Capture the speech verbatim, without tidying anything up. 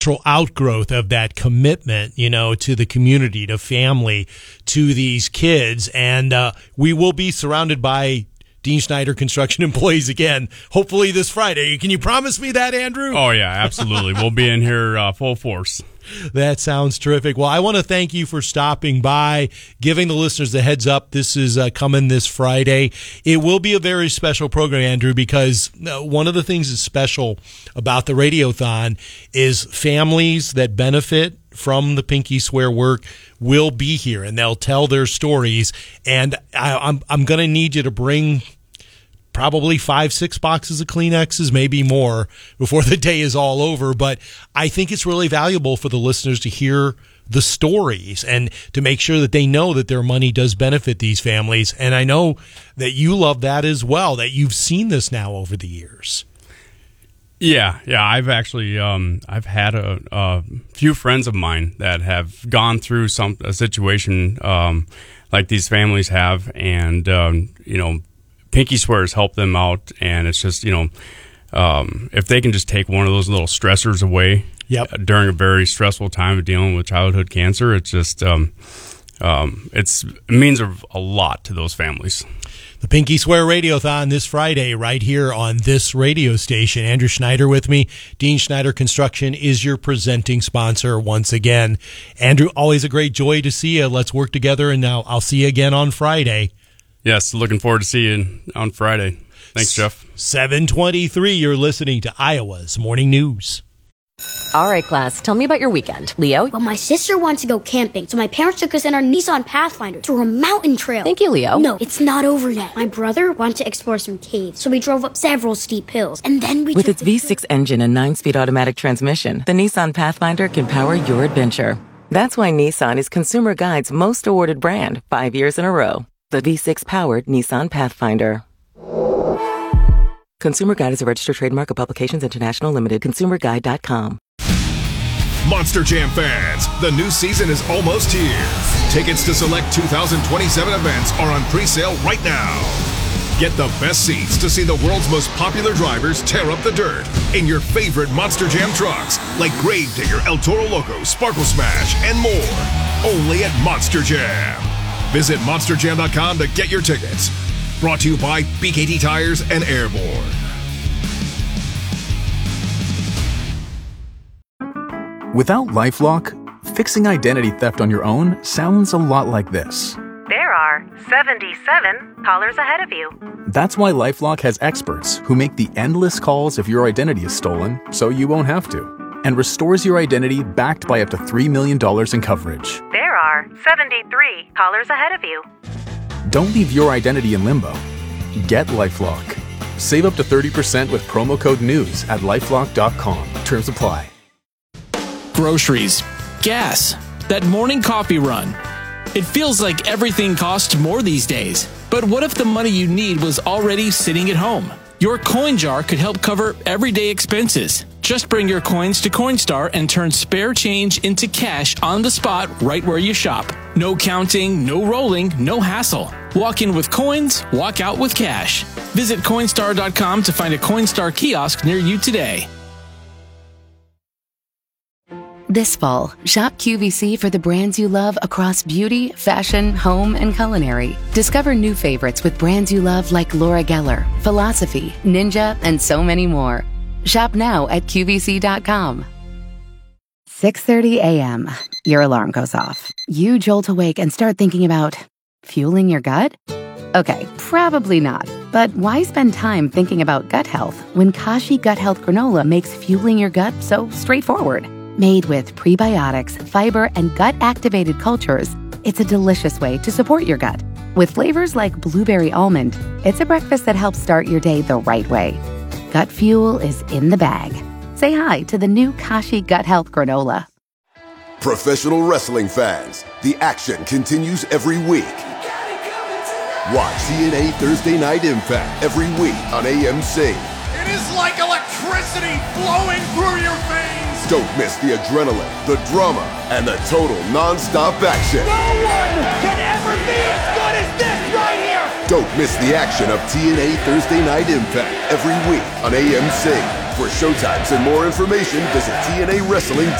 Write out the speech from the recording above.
natural outgrowth of that commitment, you know, to the community, to family, to these kids. And uh, we will be surrounded by Dean Schneider construction employees again, hopefully this Friday. Can you promise me that, Andrew? Oh, yeah, absolutely. We'll be in here uh, full force. That sounds terrific. Well, I want to thank you for stopping by, giving the listeners the heads up. This is uh, coming this Friday. It will be a very special program, Andrew, because uh, one of the things that's special about the Radiothon is families that benefit from the Pinky Swear work will be here, and they'll tell their stories. And I, I'm I'm going to need you to bring probably five, six boxes of Kleenexes, maybe more, before the day is all over. But I think it's really valuable for the listeners to hear the stories and to make sure that they know that their money does benefit these families. And I know that you love that as well, that you've seen this now over the years. Yeah, yeah. I've actually um, I've had a, a few friends of mine that have gone through some a situation um, like these families have, and um, you know, Pinky Swears help them out. And it's just, you know, um, if they can just take one of those little stressors away yep. during a very stressful time of dealing with childhood cancer, it's just um, um, it's it means a, a lot to those families. The Pinky Swear Radiothon this Friday right here on this radio station. Andrew Schneider with me. Dean Schneider Construction is your presenting sponsor once again. Andrew, always a great joy to see you. Let's work together, and now I'll see you again on Friday. Yes, looking forward to seeing you on Friday. Thanks, Jeff. seven twenty-three, you're listening to Iowa's Morning News. All right, class, tell me about your weekend. Leo? Well, my sister wanted to go camping, so my parents took us in our Nissan Pathfinder through a mountain trail. Thank you, Leo. No, it's not over yet. My brother wanted to explore some caves, so we drove up several steep hills, and then we With took its V six engine and nine-speed automatic transmission, the Nissan Pathfinder can power your adventure. That's why Nissan is Consumer Guide's most awarded brand, five years in a row. The V six-powered Nissan Pathfinder. Consumer Guide is a registered trademark of Publications International Limited. consumer guide dot com. Monster Jam fans, the new season is almost here. Tickets to select two thousand twenty-seven events are on pre-sale right now. Get the best seats to see the world's most popular drivers tear up the dirt in your favorite Monster Jam trucks, like Gravedigger, El Toro Loco, Sparkle Smash, and more. Only at Monster Jam. Visit monster jam dot com to get your tickets. Brought to you by B K T Tires and Airborne. Without LifeLock, fixing identity theft on your own sounds a lot like this. There are seventy-seven callers ahead of you. That's why LifeLock has experts who make the endless calls if your identity is stolen, so you won't have to, and restores your identity backed by up to three million dollars in coverage. There are seventy-three callers ahead of you. Don't leave your identity in limbo. Get LifeLock. Save up to thirty percent with promo code NEWS at lifelock dot com. Terms apply. Groceries, gas, that morning coffee run. It feels like everything costs more these days. But what if the money you need was already sitting at home? Your coin jar could help cover everyday expenses. Just bring your coins to Coinstar and turn spare change into cash on the spot right where you shop. No counting, no rolling, no hassle. Walk in with coins, walk out with cash. Visit Coinstar dot com to find a Coinstar kiosk near you today. This fall, shop Q V C for the brands you love across beauty, fashion, home, and culinary. Discover new favorites with brands you love like Laura Geller, Philosophy, Ninja, and so many more. Shop now at Q V C dot com. six thirty a.m. Your alarm goes off. You jolt awake and start thinking about fueling your gut? Okay, probably not. But why spend time thinking about gut health when Kashi Gut Health Granola makes fueling your gut so straightforward? Made with prebiotics, fiber, and gut-activated cultures, it's a delicious way to support your gut. With flavors like blueberry almond, it's a breakfast that helps start your day the right way. Gut fuel is in the bag. Say hi to the new Kashi Gut Health Granola. Professional wrestling fans, the action continues every week. Watch T N A Thursday Night Impact every week on A M C. It is like electricity flowing through your veins. Don't miss the adrenaline, the drama, and the total non-stop action. No one can ever be as good as this right here. Don't miss the action of T N A Thursday Night Impact every week on A M C. For showtimes and more information, visit T N A Wrestling.